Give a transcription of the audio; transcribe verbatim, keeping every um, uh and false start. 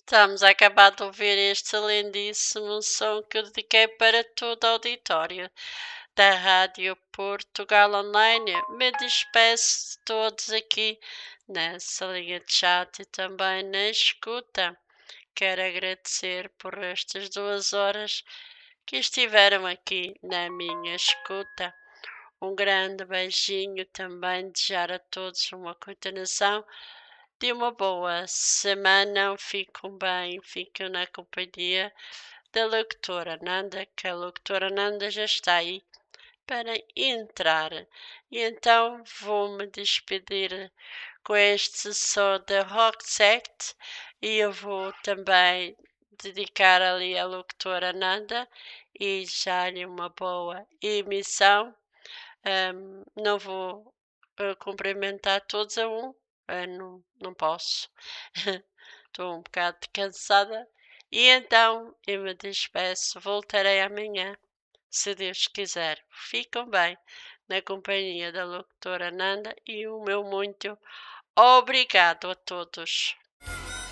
Estamos a acabar de ouvir este lindíssimo som que eu dediquei para todo o auditório da Rádio Portugal Online. Me despeço de todos aqui nessa linha de chat e também na escuta. Quero agradecer por estas duas horas que estiveram aqui na minha escuta. Um grande beijinho também, desejar a todos uma continuação de uma boa semana. Fiquem bem, fiquem na companhia da locutora Nanda, que a locutora Nanda já está aí para entrar. E então vou-me despedir com este som da Rock Sect e eu vou também dedicar ali à locutora Nanda e já lhe uma boa emissão. Um, não vou uh, cumprimentar todos a um, uh, não, não posso. Estou um bocado cansada. E então eu me despeço. Voltarei amanhã, se Deus quiser. Fiquem bem na companhia da locutora Nanda e o meu muito obrigado a todos.